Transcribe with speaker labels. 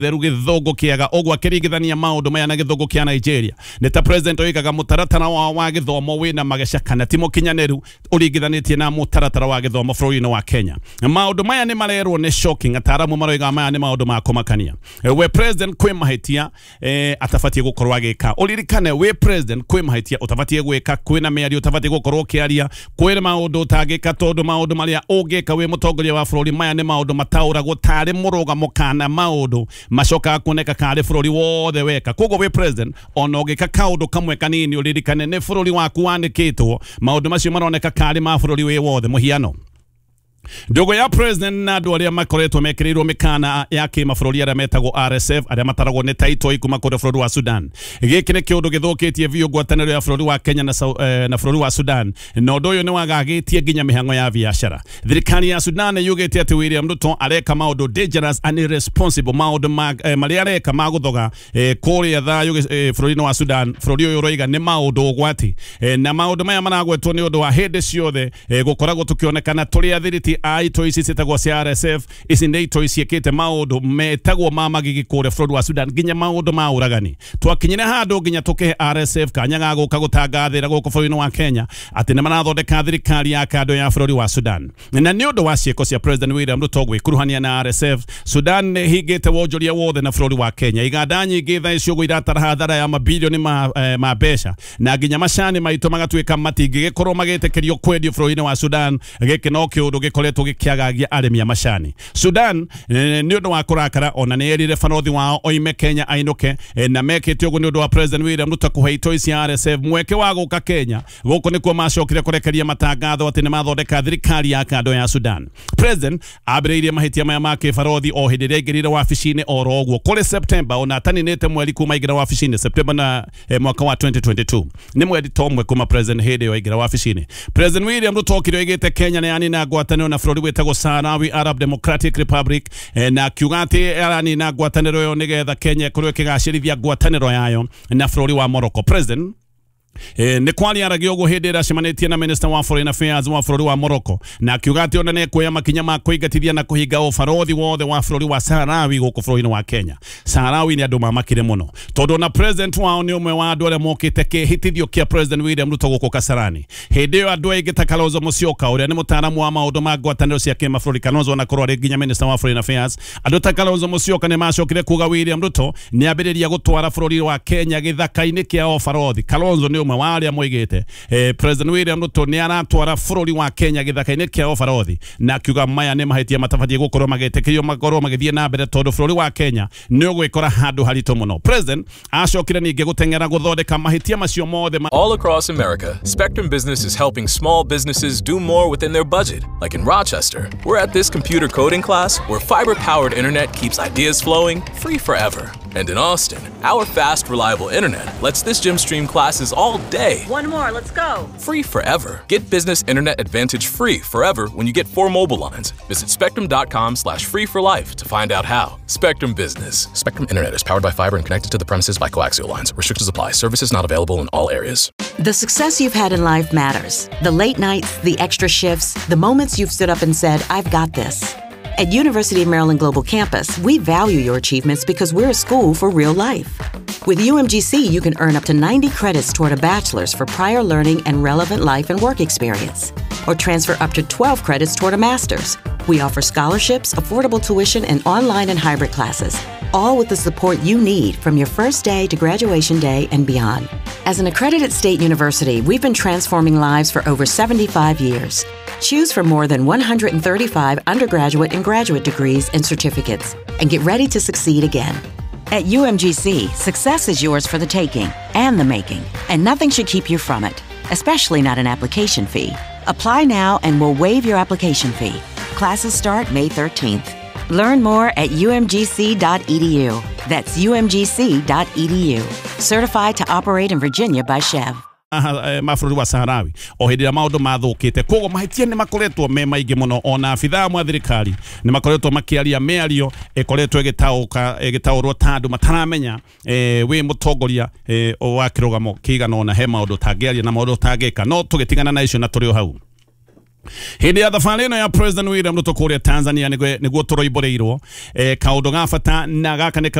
Speaker 1: theru githungu kiaga ogwa kiringithania maundu maya na githungu kia Nigeria neta president oigaga mutaratara wa githomo wina magesha kana timo kinyaneru uringithanitie na mutaratara wa githomo bũrũri-inĩ wa Kenya maundu maya ni marerwo ni shocking ataramu maroiga maya ni maundu ma kumakania we president kwi mahitia atafatie gukorwa agika uririkane we president kwi mahitia utafatie gwika kwina miario utafatie gukorwo kiaria kwina maundu utagika tondu maundu maria ungika we mutongoria wa bũrũri maya ni maundu mataura gutari murugamo kana maundu macoka kuneka kari bũrũri wothe weka koguo we president ono gika kaundu kamwe kanini uririkane ni bũrũri waku wandikitwo maundu macio maroneka kari ma bũrũri we wothe muhiano Ndogo ya president na andu aria makoretwo mekirirwo mikana ya kimabũrũri aria metagwo RSF aria mataragwo ni taito ikuma kũrĩa bũrũri wa Sudan gĩkĩ nĩ kĩũndũ gĩthũkĩtie biũ ngwatanĩro ya bũrũri wa Kenya na bũrũri wa Sudan na ũndũ ũyũ nĩ wagagĩtie nginya mĩhang'o ya biashara thirikari ya Sudan yugĩte atĩ William Ruto areka maũndũ dangerous and irresponsible maũndũ marĩa areka ma gũthoga kũrĩa thayũ bũrũri-inĩ wa Sudan bũrũri ũyũ ũroiga nĩ maũndũ ũgwati na maũndũ maya maragwetwo nĩ ũndũ wa hĩndĩ ciothe gũkoragwo tũkĩonekana tũrĩa thiriti aito ici citagwo cia RSF ici nĩ ito iciĩkĩte maũndũ metagwo ma magigi kũrĩa bũrũri wa Sudan nginya maũndũ ma ũragani twakinyire handũ nginya tũkĩhe RSF kanya ga gũka gũtangathĩra gũkũ bũrũri-inĩ wa Kenya atĩ nĩ marathondeka thirikari ya kando ya bũrũri wa Sudan na nĩ ũndũ wa ciĩko cia president William Ruto gwĩkuruhania na RSF Sudan nĩ hingĩte wonjoria wothe na bũrũri wa Kenya iganda nyingĩ thaa icio iratara hathara ya mabilioni ma mbeca na nginya macani maitũ magatuĩka matingĩgĩkorwo magĩtĩkĩrio kwendio bũrũri-inĩ wa Sudan gĩkĩ no kĩũndũ gĩkoretwo gĩkĩagagia arĩmi a macani Sudan nĩ ũndũ wa kũrakara ona nĩ erire banothi wao oime Kenya ainũke na mekĩte ũguo nĩ ũndũ wa president William Ruto kũhe itoi cia RSF mweke wa gũka Kenya gũkũ nĩkuo macokire kũrekeria matangatho atĩ nĩ mathondeka thirikari ya kando ya Sudan president ambĩrĩirie mahĩtia maya ma kĩbarothi o hĩndĩ ĩrĩa aingĩrire wabici-inĩ oro ũguo kũrĩ September ona ataninĩte mweri kuma aingĩra wabici-inĩ September na mwaka wa 2022 nĩ mweri tomwe kuma president hĩndĩ ĩyo aingĩra wabici-inĩ president William Ruto okire oigĩte Kenya nĩ yanina ngwatanĩro na bũrũri wetagwo Sahrawi Arab Democratic Republic na kiuga atĩ aranina ngwatanĩro ĩyo nĩgetha Kenya ĩkorwo ĩkĩgacĩrithia ngwatanĩro yayo na bũrũri wa Morocco president nĩ kwari aragio ũguo hĩndĩ ĩrĩa acemanĩtie na minister wa foreign affairs wa bũrũri wa Morocco na akiuga atĩ ona nĩ ekuoya makinya ma kũingatithia na kũhinga ũbarothi wothe wa bũrũri wa Sahrawi gũkũ bũrũri-inĩ wa Kenya Sahrawi nĩ andũ mamakire mũno tondũ na president wao nĩ ũmwe wa andũ arĩa mokĩte kĩhĩtithio kĩa president William Ruto gũkũ Kasarani hĩndĩ ĩyo andũ aingĩ ta Kalonzo Musyoka ũrĩa nĩ mũtaaramu wa maũndũ ma ngwatanĩro cia kĩmabũrũri Kalonzo na kũrwo arĩ nginya minister wa foreign affairs andũ ta Kalonzo Musyoka nĩ macokire kuga William Ruto nĩ ambĩrĩria gũtwara bũrũri wa Kenya gĩthaka-inĩ kĩa ũbarothi Kalonzo nĩ ũmwe wa arĩa moigĩte president William Ruto nĩ aratwara bũrũri wa Kenya gĩthaka-inĩ kĩa ũbarothi na akiuga maya nĩ mahĩtia matabatie gũkorwo magĩtĩkĩrio makorwo magĩthiĩ na mbere tondũ bũrũri wa Kenya nĩ ũgwĩkora handũ haritũ mũno president acokire ningĩ gũteng'era gũthondeka mahĩtia macio mothe
Speaker 2: all across America Spectrum Business is helping small businesses do more within their budget like in Rochester we're at this computer coding class where fiber powered internet keeps ideas flowing free forever and in Austin our fast reliable internet lets this gym stream classes all day.
Speaker 3: One more, let's go.
Speaker 2: Free forever. Get business internet advantage free forever when you get 4 mobile lines. Visit spectrum.com/free for life to find out how. Spectrum Business. Spectrum Internet is powered by fiber and connected to the premises by coaxial lines. Restrictions apply. Services not available in all areas.
Speaker 4: The success you've had in life matters. The late nights, the extra shifts, the moments you've stood up and said, I've got this. At University of Maryland Global Campus, we value your achievements because we're a school for real life. With UMGC, you can earn up to 90 credits toward a bachelor's for prior learning and relevant life and work experience, or transfer up to 12 credits toward a master's. We offer scholarships, affordable tuition, and online and hybrid classes, all with the support you need from your first day to graduation day and beyond. As an accredited state university, we've been transforming lives for over 75 years. Choose from more than 135 undergraduate and graduate degrees and certificates, and get ready to succeed again. At UMGC, success is yours for the taking and the making, and nothing should keep you from it, especially not an application fee. Apply now and we'll waive your application fee. Classes start May 13th. Learn more at umgc.edu. That's umgc.edu. Certified to operate in Virginia by Chev.
Speaker 1: mabũrũri wa Sahrawi o hĩndĩ ĩrĩa maũndũ mathũkĩte koguo mahĩtia nĩ makoretwo me maingĩ mũno ona abithaa mwa thirikari nĩ makoretwo makĩaria mĩario ĩkoretwo ĩgĩtaũrwo ta andũ mataramenya wĩ mũtongoria wa kĩrũgamo kĩigana ona he maũndũ tangĩaria na maũndũ tangĩka no tũgĩtigana na icio na tũrĩ o hau Hindi ya thabarĩ ĩno ya President William Ruto kũrĩa Tanzania nĩguo tũroiboreirwo kaũndũ ga bata na gaka nĩ